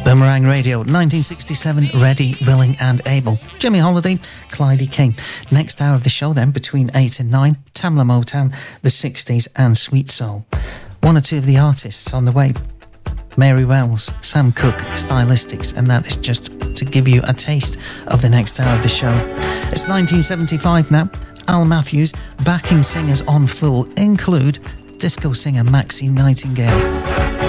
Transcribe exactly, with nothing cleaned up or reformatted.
Boomerang Radio, nineteen sixty-seven, Ready, Willing and Able. Jimmy Holiday, Clyde King. Next hour of the show then, between eight and nine, Tamla Motown, the sixties and Sweet Soul. One or two of the artists on the way. Mary Wells, Sam Cooke, Stylistics, and that is just to give you a taste of the next hour of the show. It's nineteen seventy-five now. Al Matthews, backing singers on full include disco singer Maxine Nightingale.